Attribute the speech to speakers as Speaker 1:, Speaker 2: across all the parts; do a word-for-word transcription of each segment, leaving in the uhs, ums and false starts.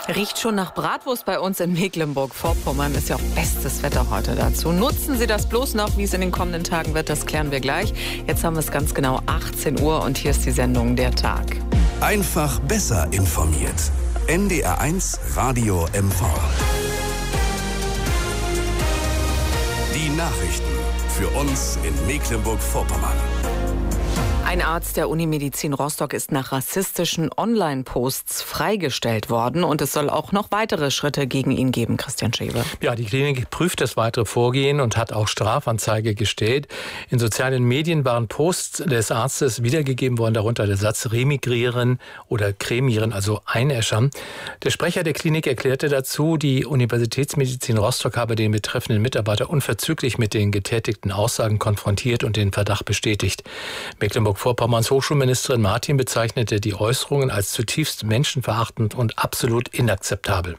Speaker 1: Riecht schon nach Bratwurst bei uns in Mecklenburg-Vorpommern. Ist ja auch bestes Wetter heute dazu. Nutzen Sie das bloß noch, wie es in den kommenden Tagen wird, das klären wir gleich. Jetzt haben wir es ganz genau achtzehn Uhr und hier ist die Sendung Der Tag.
Speaker 2: Einfach besser informiert. N D R eins Radio M V. Die Nachrichten für uns in Mecklenburg-Vorpommern.
Speaker 1: Ein Arzt der Unimedizin Rostock ist nach rassistischen Online-Posts freigestellt worden und es soll auch noch weitere Schritte gegen ihn geben, Christian Schewe.
Speaker 3: Ja, die Klinik prüft das weitere Vorgehen und hat auch Strafanzeige gestellt. In sozialen Medien waren Posts des Arztes wiedergegeben worden, darunter der Satz remigrieren oder cremieren, also einäschern. Der Sprecher der Klinik erklärte dazu, die Universitätsmedizin Rostock habe den betreffenden Mitarbeiter unverzüglich mit den getätigten Aussagen konfrontiert und den Verdacht bestätigt. Mecklenburg-Vorpommerns Hochschulministerin Martin bezeichnete die Äußerungen als zutiefst menschenverachtend und absolut inakzeptabel.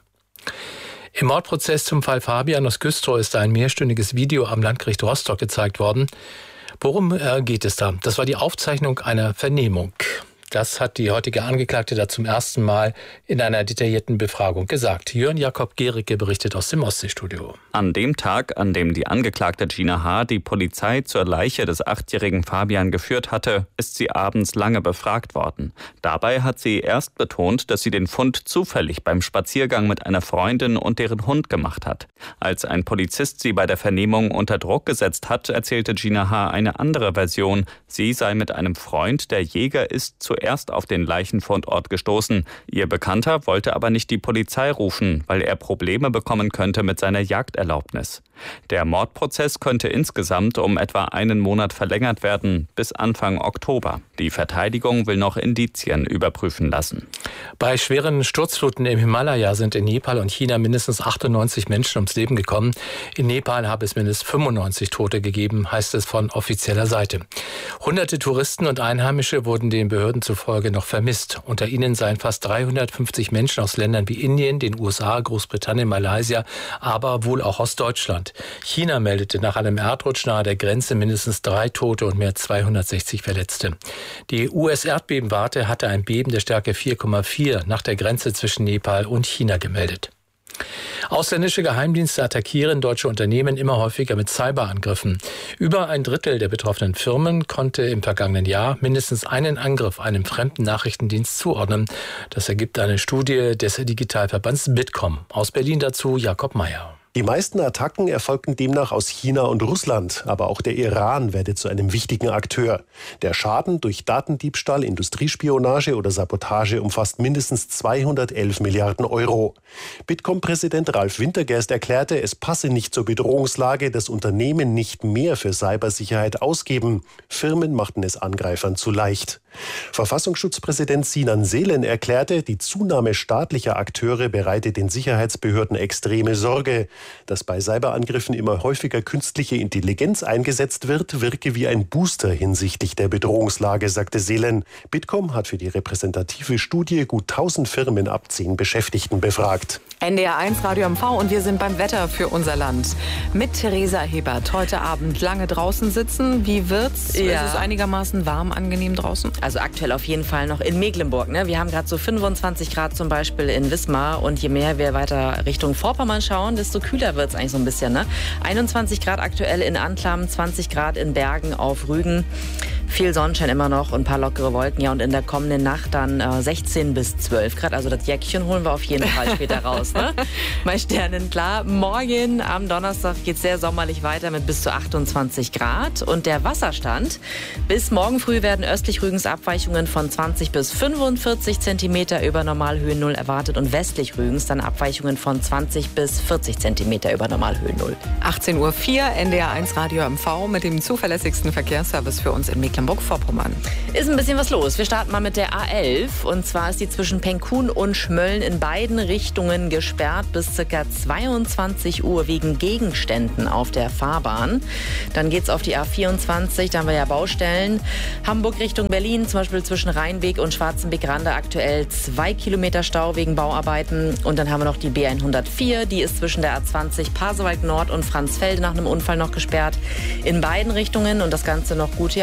Speaker 3: Im Mordprozess zum Fall Fabian aus Güstrow ist ein mehrstündiges Video am Landgericht Rostock gezeigt worden. Worum äh, geht es da? Das war die Aufzeichnung einer Vernehmung. Das hat die heutige Angeklagte da zum ersten Mal in einer detaillierten Befragung gesagt. Jörn Jakob Gericke berichtet aus dem Ostseestudio.
Speaker 4: An dem Tag, an dem die Angeklagte Gina H. die Polizei zur Leiche des achtjährigen Fabian geführt hatte, ist sie abends lange befragt worden. Dabei hat sie erst betont, dass sie den Fund zufällig beim Spaziergang mit einer Freundin und deren Hund gemacht hat. Als ein Polizist sie bei der Vernehmung unter Druck gesetzt hat, erzählte Gina H. eine andere Version. Sie sei mit einem Freund, der Jäger ist, zu erst auf den Leichenfundort gestoßen. Ihr Bekannter wollte aber nicht die Polizei rufen, weil er Probleme bekommen könnte mit seiner Jagderlaubnis. Der Mordprozess könnte insgesamt um etwa einen Monat verlängert werden, bis Anfang Oktober. Die Verteidigung will noch Indizien überprüfen lassen.
Speaker 3: Bei schweren Sturzfluten im Himalaya sind in Nepal und China mindestens achtundneunzig Menschen ums Leben gekommen. In Nepal habe es mindestens fünfundneunzig Tote gegeben, heißt es von offizieller Seite. Hunderte Touristen und Einheimische wurden den Behörden zufolge noch vermisst. Unter ihnen seien fast dreihundertfünfzig Menschen aus Ländern wie Indien, den U S A, Großbritannien, Malaysia, aber wohl auch aus Deutschland. China meldete nach einem Erdrutsch nahe der Grenze mindestens drei Tote und mehr als zweihundertsechzig Verletzte. Die U S-Erdbebenwarte hatte ein Beben der Stärke vier Komma vier nach der Grenze zwischen Nepal und China gemeldet. Ausländische Geheimdienste attackieren deutsche Unternehmen immer häufiger mit Cyberangriffen. Über ein Drittel der betroffenen Firmen konnte im vergangenen Jahr mindestens einen Angriff einem fremden Nachrichtendienst zuordnen. Das ergibt eine Studie des Digitalverbands Bitkom. Aus Berlin dazu Jakob Mayer.
Speaker 5: Die meisten Attacken erfolgten demnach aus China und Russland, aber auch der Iran werde zu einem wichtigen Akteur. Der Schaden durch Datendiebstahl, Industriespionage oder Sabotage umfasst mindestens zweihundertelf Milliarden Euro. Bitkom-Präsident Ralf Wintergerst erklärte, es passe nicht zur Bedrohungslage, dass Unternehmen nicht mehr für Cybersicherheit ausgeben. Firmen machten es Angreifern zu leicht. Verfassungsschutzpräsident Sinan Selen erklärte, die Zunahme staatlicher Akteure bereite den Sicherheitsbehörden extreme Sorge. Dass bei Cyberangriffen immer häufiger künstliche Intelligenz eingesetzt wird, wirke wie ein Booster hinsichtlich der Bedrohungslage, sagte Selen. Bitkom hat für die repräsentative Studie gut tausend Firmen ab zehn Beschäftigten befragt.
Speaker 1: N D R eins Radio M V und wir sind beim Wetter für unser Land. Mit Theresa Hebert heute Abend lange draußen sitzen. Wie wird's? Ja. Ist es einigermaßen warm, angenehm draußen?
Speaker 6: Also aktuell auf jeden Fall noch in Mecklenburg. Ne? Wir haben gerade so fünfundzwanzig Grad zum Beispiel in Wismar. Und je mehr wir weiter Richtung Vorpommern schauen, desto kühler wird es eigentlich so ein bisschen. Ne? einundzwanzig Grad aktuell in Antlam, zwanzig Grad in Bergen auf Rügen. Viel Sonnenschein immer noch und ein paar lockere Wolken. Ja, und in der kommenden Nacht dann äh, sechzehn bis zwölf Grad. Also das Jäckchen holen wir auf jeden Fall später raus. Ne? Bei Sternen klar. Morgen am Donnerstag geht es sehr sommerlich weiter mit bis zu achtundzwanzig Grad. Und der Wasserstand. Bis morgen früh werden östlich Rügens Abweichungen von zwanzig bis fünfundvierzig Zentimeter über Normalhöhen Null erwartet. Und westlich Rügens dann Abweichungen von zwanzig bis vierzig Zentimeter über Normalhöhen Null.
Speaker 1: achtzehn Uhr vier, N D R eins Radio M V mit dem zuverlässigsten Verkehrsservice für uns in Mecklenburg-Vorpommern.
Speaker 6: Ist ein bisschen was los. Wir starten mal mit der A elf. Und zwar ist die zwischen Penkun und Schmölln in beiden Richtungen gesperrt bis ca. zweiundzwanzig Uhr wegen Gegenständen auf der Fahrbahn. Dann geht's auf die A vierundzwanzig. Da haben wir ja Baustellen. Hamburg Richtung Berlin, zum Beispiel zwischen Rheinweg und Schwarzenbeck-Rande aktuell zwei Kilometer Stau wegen Bauarbeiten. Und dann haben wir noch die B hundertvier. Die ist zwischen der A zwanzig Pasewalk Nord und Franzfelde nach einem Unfall noch gesperrt. In beiden Richtungen. Und das Ganze noch gut, ja eigentlich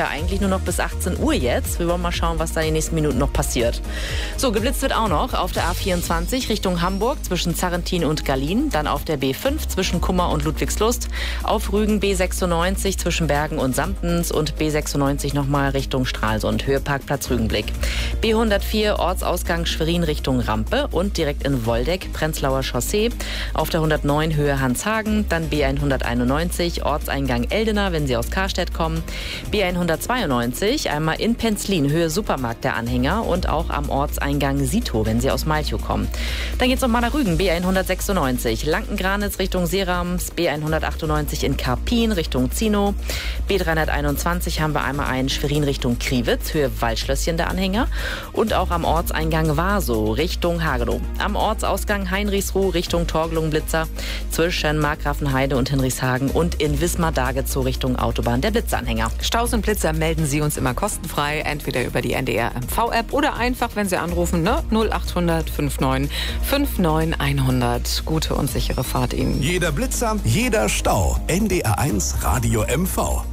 Speaker 6: nur noch bis achtzehn Uhr jetzt. Wir wollen mal schauen, was da in den nächsten Minuten noch passiert. So, geblitzt wird auch noch auf der A vierundzwanzig Richtung Hamburg zwischen Zarrentin und Gallien. Dann auf der B fünf zwischen Kummer und Ludwigslust. Auf Rügen B sechsundneunzig zwischen Bergen und Samptens und B sechsundneunzig nochmal Richtung Stralsund. Höheparkplatz Rügenblick. B hundertvier Ortsausgang Schwerin Richtung Rampe und direkt in Woldeck Prenzlauer Chaussee. Auf der hundertneun Höhe Hanshagen. Dann B hunderteinundneunzig Ortseingang Eldener, wenn Sie aus Karstedt kommen. B hundertzweiundneunzig einmal in Penzlin Höhe Supermarkt der Anhänger und auch am Ortseingang Sito, wenn Sie aus Malchow kommen. Dann geht's nochmal nach Rügen, B hundertsechsundneunzig Lankengranitz Richtung Seerams, B hundertachtundneunzig in Karpin Richtung Zino, B dreihunderteinundzwanzig haben wir einmal einen Schwerin Richtung Kriwitz, Höhe Waldschlösschen der Anhänger und auch am Ortseingang Warsow Richtung Hagenow. Am Ortsausgang Heinrichsruh Richtung Torgelung-Blitzer zwischen Markgrafenheide und Hinrichshagen und in Wismar-Dagezow Richtung Autobahn der Blitzanhänger.
Speaker 1: Staus und Blitzer melden Sie uns immer kostenfrei, entweder über die N D R M V-App oder einfach, wenn Sie anrufen, ne? null acht hundert neunundfünfzig neunundfünfzig hundert. Gute und sichere Fahrt Ihnen.
Speaker 2: Jeder Blitzer, jeder Stau. N D R eins Radio M V.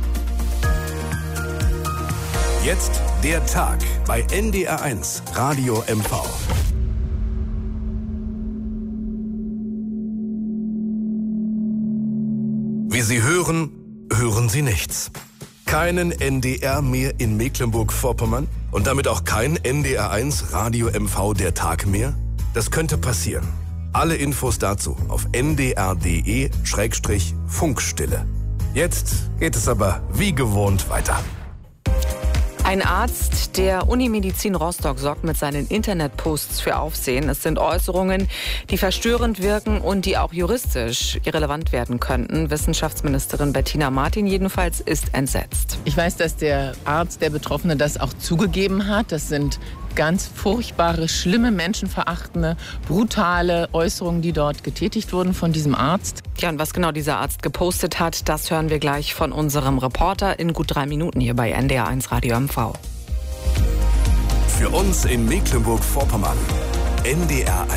Speaker 2: Jetzt der Tag bei N D R eins Radio M V. Wie Sie hören, hören Sie nichts. Keinen N D R mehr in Mecklenburg-Vorpommern und damit auch kein N D R eins Radio M V der Tag mehr? Das könnte passieren. Alle Infos dazu auf n d r punkt d e Schrägstrich Funkstille. Jetzt geht es aber wie gewohnt weiter.
Speaker 1: Ein Arzt der Unimedizin Rostock sorgt mit seinen Internetposts für Aufsehen. Es sind Äußerungen, die verstörend wirken und die auch juristisch irrelevant werden könnten. Wissenschaftsministerin Bettina Martin jedenfalls ist entsetzt.
Speaker 7: Ich weiß, dass der Arzt, der Betroffene, das auch zugegeben hat. Das sind ganz furchtbare, schlimme, menschenverachtende, brutale Äußerungen, die dort getätigt wurden von diesem Arzt.
Speaker 1: Ja, und was genau dieser Arzt gepostet hat, das hören wir gleich von unserem Reporter in gut drei Minuten hier bei N D R eins Radio M V.
Speaker 2: Für uns in Mecklenburg-Vorpommern N D R eins.